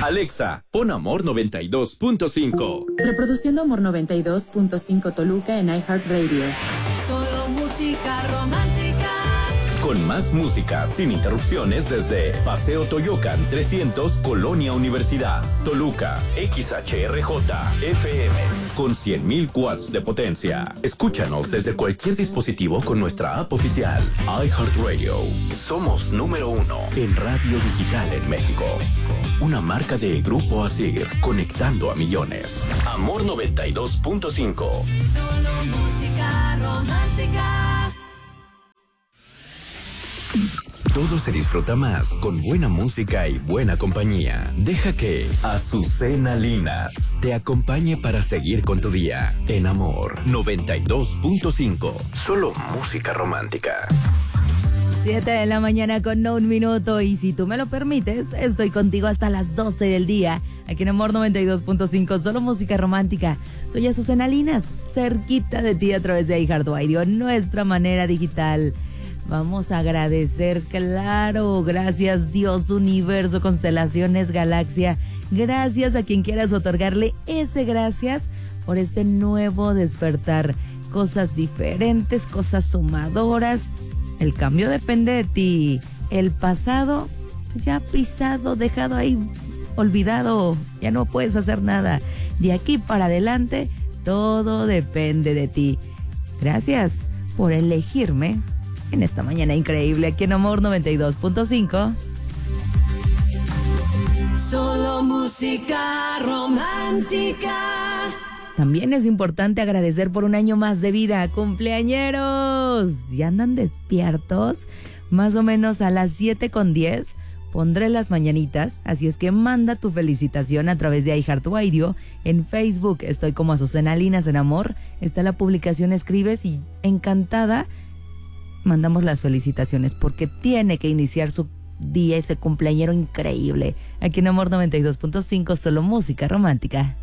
Alexa, pon Amor 92.5. Reproduciendo Amor 92.5 Toluca en iHeartRadio. Solo música romántica. Con más música sin interrupciones desde Paseo Toyocan 300, Colonia Universidad, Toluca, XHRJ, FM, con 100,000 watts de potencia. Escúchanos desde cualquier dispositivo con nuestra app oficial, iHeartRadio. Somos número 1 en radio digital en México. Una marca de Grupo Asir, conectando a millones. Amor 92.5. Solo música romántica. Todo se disfruta más con buena música y buena compañía. Deja que Azucena Linas te acompañe para seguir con tu día. En Amor 92.5. Solo música romántica. 7 de la mañana con 1 minuto. Y si tú me lo permites, estoy contigo hasta las 12 del día. Aquí en Amor 92.5. Solo música romántica. Soy Azucena Linas, cerquita de ti a través de iHeartRadio, nuestra manera digital. Vamos a agradecer, claro, gracias Dios, universo, constelaciones, galaxia. Gracias a quien quieras otorgarle ese gracias por este nuevo despertar. Cosas diferentes, cosas sumadoras. El cambio depende de ti. El pasado ya pisado, dejado ahí, olvidado. Ya no puedes hacer nada. De aquí para adelante, todo depende de ti. Gracias por elegirme en esta mañana increíble aquí en Amor 92.5. Solo música romántica. También es importante agradecer por un año más de vida. ¡Cumpleañeros! ¿Ya andan despiertos? Más o menos a las 7:10 pondré las mañanitas, así es que manda tu felicitación a través de iHeartRadio. En Facebook estoy como Azucena Linas en Amor. Está la publicación, escribes y encantada mandamos las felicitaciones porque tiene que iniciar su día ese cumpleañero increíble. Aquí en Amor 92.5, solo música romántica.